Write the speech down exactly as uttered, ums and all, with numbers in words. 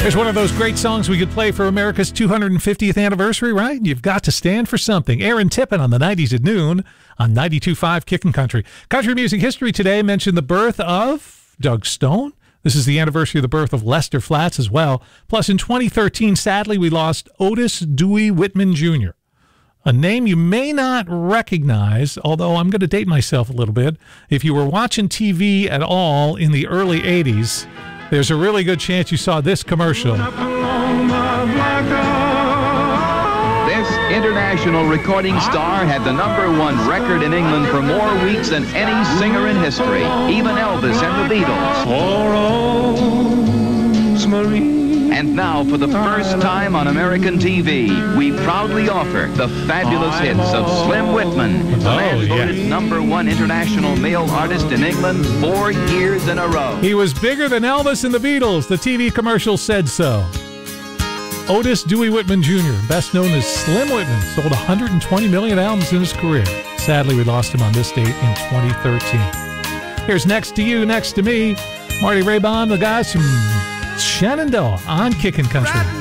There's one of those great songs we could play for America's two hundred fiftieth anniversary, right? You've got to stand for something. Aaron Tippin on the nineties at noon on ninety-two point five Kickin' Country. Country music history today mentioned the birth of Doug Stone. This is the anniversary of the birth of Lester Flatt as well. Plus, in twenty thirteen, sadly, we lost Otis Dewey Whitman Junior, a name you may not recognize, although I'm going to date myself a little bit. If you were watching T V at all in the early eighties, there's a really good chance you saw this commercial. This international recording star had the number one record in England for more weeks than any singer in history, even Elvis and the Beatles. And now, for the first time on American T V, we proudly offer the fabulous hits of Slim Whitman, the man voted yeah. number one international male artist in England four years in a row. He was bigger than Elvis and the Beatles. The T V commercial said so. Otis Dewey Whitman Junior, best known as Slim Whitman, sold one hundred twenty million albums in his career. Sadly, we lost him on this date in twenty thirteen. Here's Next to You, Next to Me. Marty Raybon, the guys from Shenandoah on Kickin' Country.